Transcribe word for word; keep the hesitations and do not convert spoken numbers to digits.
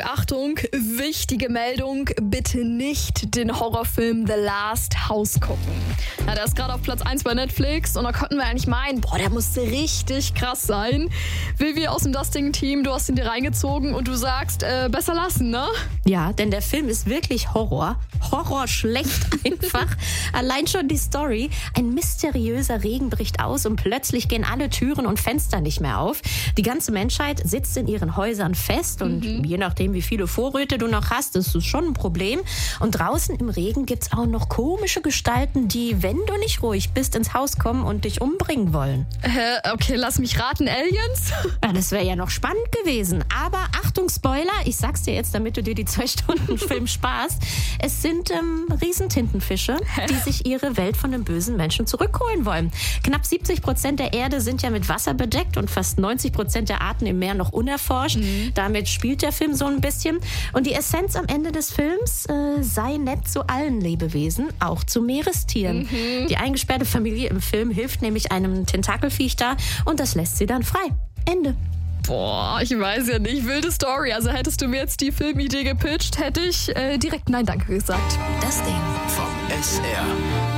Achtung, wichtige Meldung, bitte nicht den Horrorfilm The Last House gucken. Ja, der ist gerade auf Platz eins bei Netflix und da konnten wir eigentlich meinen, boah, der musste richtig krass sein. Vivi aus dem Dusting-Team, du hast ihn dir reingezogen und du sagst, äh, besser lassen, ne? Ja, denn der Film ist wirklich Horror. Horror schlecht einfach. Allein schon die Story. Ein mysteriöser Regen bricht aus und plötzlich gehen alle Türen und Fenster nicht mehr auf. Die ganze Menschheit sitzt in ihren Häusern fest und mhm. je nachdem, wie viele Vorräte du noch hast, ist das schon ein Problem. Und draußen im Regen gibt's auch noch komische Gestalten, die, wenn du nicht ruhig bist, ins Haus kommen und dich umbringen wollen. Äh, okay, lass mich raten, Aliens? Ja, das wäre ja noch spannend gewesen. Aber Achtung, Spoiler, ich sag's dir jetzt, damit du dir die zwei Stunden Film sparst. Es sind ähm, Riesentintenfische, die sich ihre Welt von den bösen Menschen zurückholen wollen. Knapp siebzig Prozent der Erde sind ja mit Wasser bedeckt und fast neunzig Prozent der Arten im Meer noch unerforscht. Mhm. Damit spielt der Film so ein bisschen. Und die Essenz am Ende des Films, äh, sei nett zu allen Lebewesen, auch zu Meerestieren. Mhm. Die eingesperrte Familie im Film hilft nämlich einem Tentakelviech da und das lässt sie dann frei. Ende. Boah, ich weiß ja nicht, wilde Story. Also hättest du mir jetzt die Filmidee gepitcht, hätte ich äh, direkt Nein, danke gesagt. Das Ding vom S R.